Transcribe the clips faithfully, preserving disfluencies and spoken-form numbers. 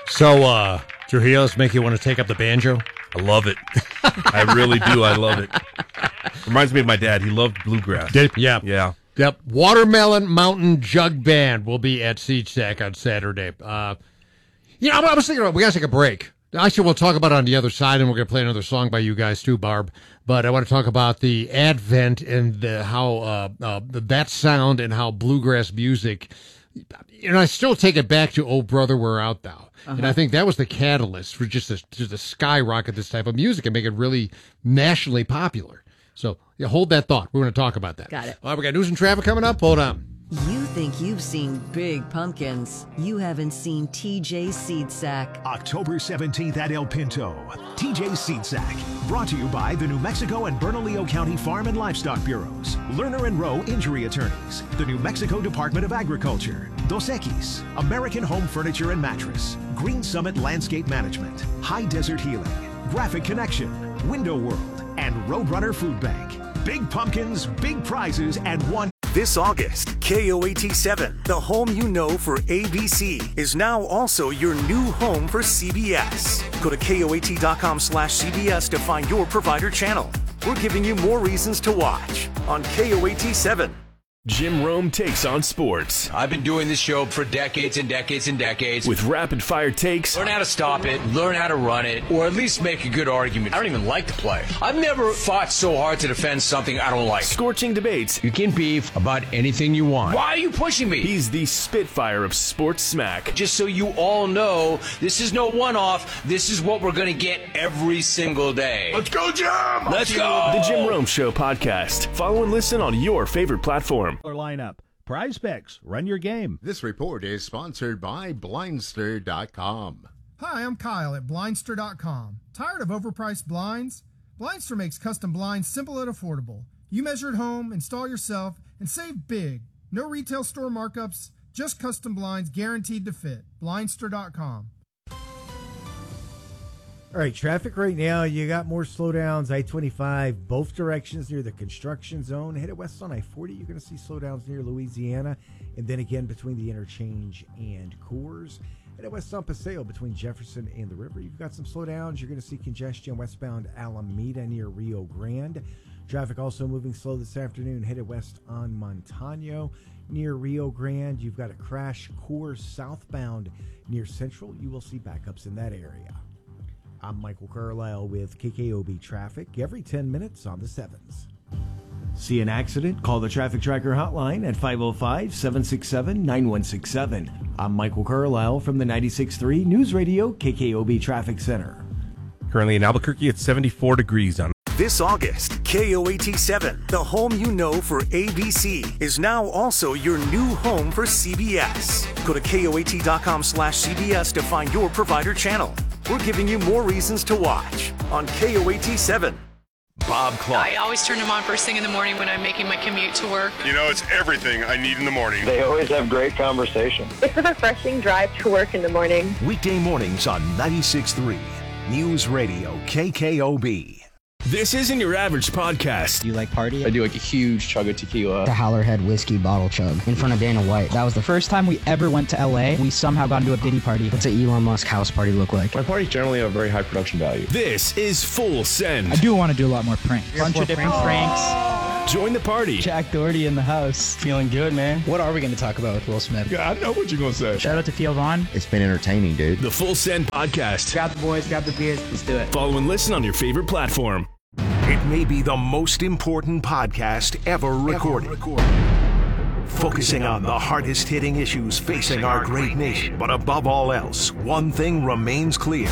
So, uh, Trujillo's make you want to take up the banjo? I love it. I really do. I love it. Reminds me of my dad. He loved bluegrass. Did, yeah. Yeah. Yep. Watermelon Mountain Jug Band will be at Siege Stack on Saturday. Uh, you know, I was thinking, we got to take a break. Actually, we'll talk about it on the other side, and we're going to play another song by you guys too, Barb. But I want to talk about the advent and the, how uh, uh, that sound and how bluegrass music. And I still take it back to "Oh Brother, Where Art Thou," uh-huh. and I think that was the catalyst for just to, just to skyrocket this type of music and make it really nationally popular. So yeah, hold that thought. We're going to talk about that. Got it. All right, we got news and traffic coming up. Hold on. You think you've seen big pumpkins. You haven't seen T J Seed Sack. October seventeenth at El Pinto. T J Seed Sack. Brought to you by the New Mexico and Bernalillo County Farm and Livestock Bureaus. Lerner and Rowe Injury Attorneys. The New Mexico Department of Agriculture. Dos Equis. American Home Furniture and Mattress. Green Summit Landscape Management. High Desert Healing. Graphic Connection. Window World. And Roadrunner Food Bank. Big pumpkins, big prizes, and one. This August, K O A T seven, the home you know for A B C, is now also your new home for C B S. Go to K O A T dot com slash C B S to find your provider channel. We're giving you more reasons to watch on K O A T seven. Jim Rome takes on sports. I've been doing this show for decades and decades and decades. With rapid-fire takes. Learn how to stop it, learn how to run it, or at least make a good argument. I don't even like the play. I've never fought so hard to defend something I don't like. Scorching debates. You can beef about anything you want. Why are you pushing me? He's the Spitfire of sports smack. Just so you all know, this is no one-off. This is what we're going to get every single day. Let's go, Jim! Let's go! The Jim Rome Show podcast. Follow and listen on your favorite platform. Lineup. Prize Picks. Run your game. This report is sponsored by Blindster dot com. Hi, I'm Kyle at Blindster dot com. Tired of overpriced blinds? Blindster makes custom blinds simple and affordable. You measure at home, install yourself, and save big. No retail store markups, just custom blinds guaranteed to fit. Blindster dot com. All right, traffic right now, you got more slowdowns, I twenty-five, both directions near the construction zone. Headed west on I forty, you're going to see slowdowns near Louisiana, and then again between the interchange and Coors. Headed west on Paseo between Jefferson and the river, you've got some slowdowns. You're going to see congestion westbound Alameda near Rio Grande. Traffic also moving slow this afternoon, headed west on Montano near Rio Grande. You've got a crash Coors southbound near Central. You will see backups in that area. I'm Michael Carlisle with K K O B Traffic every ten minutes on the sevens. See an accident? Call the Traffic Tracker hotline at five oh five, seven six seven, nine one six seven. I'm Michael Carlisle from the ninety-six point three News Radio K K O B Traffic Center. Currently in Albuquerque, it's seventy-four degrees on. This August, K O A T seven, the home you know for A B C, is now also your new home for C B S. Go to K O A T dot com slash C B S to find your provider channel. We're giving you more reasons to watch on K O A T seven. Bob Clark. I always turn them on first thing in the morning when I'm making my commute to work. You know, it's everything I need in the morning. They always have great conversation. It's a refreshing drive to work in the morning. Weekday mornings on ninety-six point three News Radio K K O B. This isn't your average podcast. Do you like party? I do like a huge chug of tequila. The Howlerhead whiskey bottle chug in front of Dana White. That was the first time we ever went to L A. We somehow got into a Diddy party. What's an Elon Musk house party look like? My parties generally have very high production value. This is Full Send. I do want to do a lot more pranks. A bunch of different pranks. Join the party. Jack Doherty in the house. Feeling good, man. What are we going to talk about with Will Smith? Yeah, I know what you're going to say. Shout out to Theo Vaughn. It's been entertaining, dude. The Full Send podcast. Grab the boys, grab the beers. Let's do it. Follow and listen on your favorite platform. It may be the most important podcast ever recorded. Ever recorded. Focusing on the hardest hitting issues facing our great nation. But above all else, one thing remains clear.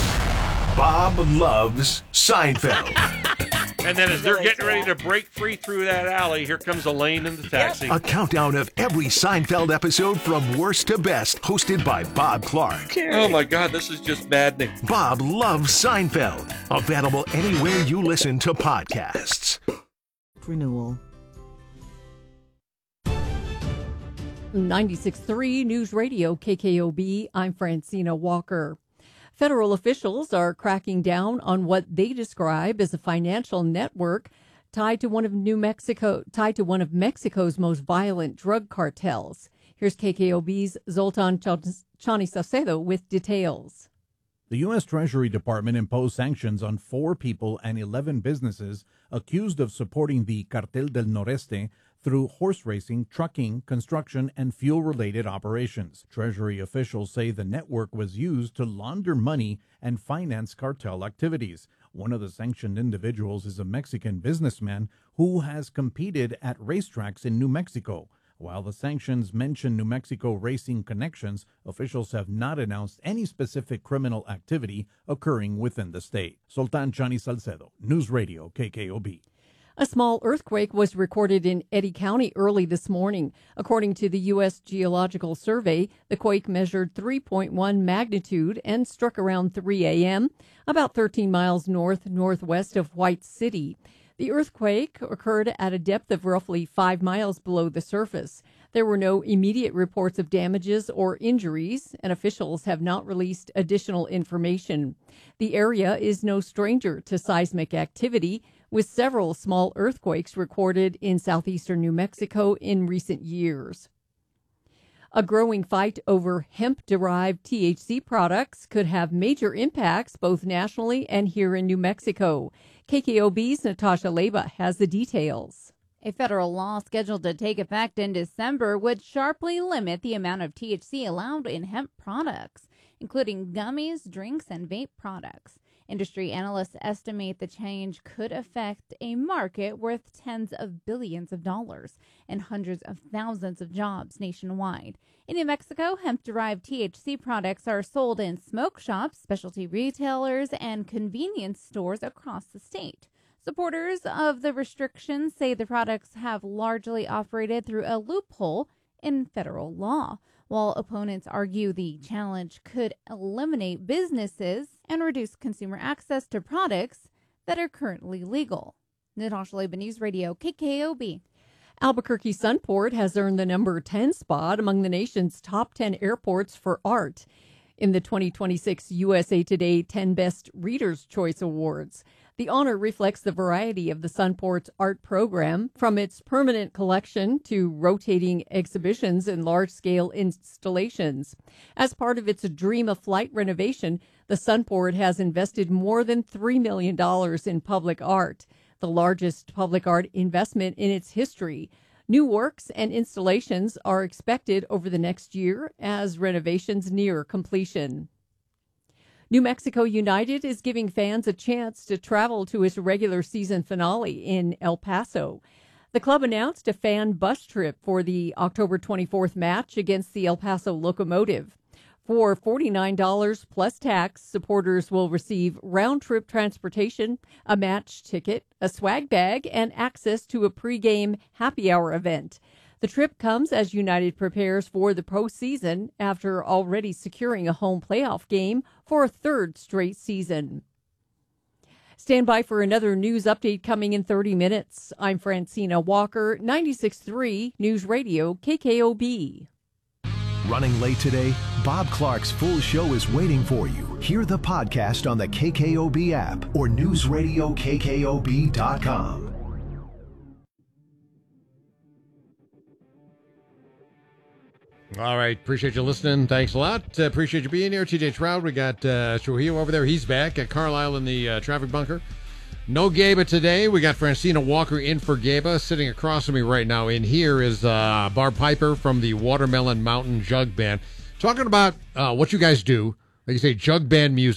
Bob loves Seinfeld. And then as they're getting ready to break free through that alley, here comes Elaine in the taxi. A countdown of every Seinfeld episode from worst to best, hosted by Bob Clark. Oh my God, this is just maddening. Bob loves Seinfeld. Available anywhere you listen to podcasts. Renewal. ninety-six point three News Radio K K O B. I'm Francina Walker. Federal officials are cracking down on what they describe as a financial network tied to one of New Mexico, tied to one of Mexico's most violent drug cartels. Here's K K O B's Zoltan Chani Saucedo with details. The U S Treasury Department imposed sanctions on four people and eleven businesses accused of supporting the Cartel del Noreste through horse racing, trucking, construction, and fuel-related operations. Treasury officials say the network was used to launder money and finance cartel activities. One of the sanctioned individuals is a Mexican businessman who has competed at racetracks in New Mexico. While the sanctions mention New Mexico racing connections, officials have not announced any specific criminal activity occurring within the state. Sultan Chani Salcedo, News Radio K K O B. A small earthquake was recorded in Eddy County early this morning. According to the U S Geological Survey, the quake measured three point one magnitude and struck around three a.m., about thirteen miles north-northwest of White City. The earthquake occurred at a depth of roughly five miles below the surface. There were no immediate reports of damages or injuries, and officials have not released additional information. The area is no stranger to seismic activity, with several small earthquakes recorded in southeastern New Mexico in recent years. A growing fight over hemp-derived T H C products could have major impacts both nationally and here in New Mexico. K K O B's Natasha Leba has the details. A federal law scheduled to take effect in December would sharply limit the amount of T H C allowed in hemp products, including gummies, drinks, and vape products. Industry analysts estimate the change could affect a market worth tens of billions of dollars and hundreds of thousands of jobs nationwide. In New Mexico, hemp-derived T H C products are sold in smoke shops, specialty retailers, and convenience stores across the state. Supporters of the restrictions say the products have largely operated through a loophole in federal law, while opponents argue the challenge could eliminate businesses and reduce consumer access to products that are currently legal. Natasha Leba, News Radio, K K O B. Albuquerque Sunport has earned the number ten spot among the nation's top ten airports for art in the twenty twenty-six U S A Today ten Best Readers' Choice Awards. The honor reflects the variety of the Sunport's art program, from its permanent collection to rotating exhibitions and large-scale installations. As part of its Dream of Flight renovation, the Sunport has invested more than three million dollars in public art, the largest public art investment in its history. New works and installations are expected over the next year as renovations near completion. New Mexico United is giving fans a chance to travel to its regular season finale in El Paso. The club announced a fan bus trip for the October twenty-fourth match against the El Paso Locomotive. For forty-nine dollars plus tax, supporters will receive round-trip transportation, a match ticket, a swag bag, and access to a pregame happy hour event. The trip comes as United prepares for the postseason after already securing a home playoff game for a third straight season. Stand by for another news update coming in thirty minutes. I'm Francina Walker, ninety-six point three News Radio K K O B. Running late today? Bob Clark's full show is waiting for you. Hear the podcast on the K K O B app or news radio K K O B dot com. All right. Appreciate you listening. Thanks a lot. Uh, appreciate you being here. T J Trout. We got uh, Trujillo over there. He's back at Carlisle in the uh, traffic bunker. No Gaba today. We got Francina Walker in for Gaba. Sitting across from me right now in here is uh, Barb Piper from the Watermelon Mountain Jug Band. Talking about uh, what you guys do. Like you say, jug band music.